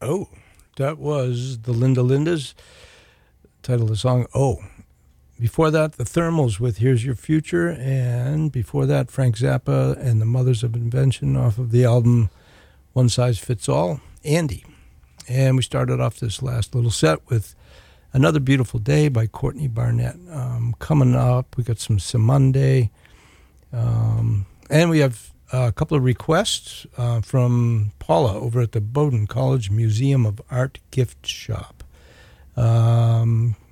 Oh, that was the Linda Lindas. Title of the song, Oh. Before that, the Thermals with Here's Your Future. And before that, Frank Zappa and the Mothers of Invention off of the album One Size Fits All, Andy. And we started off this last little set with Another Beautiful Day by Courtney Barnett. Coming up, we got some Simonde. And we have a couple of requests from Paula over at the Bowdoin College Museum of Art Gift Shop.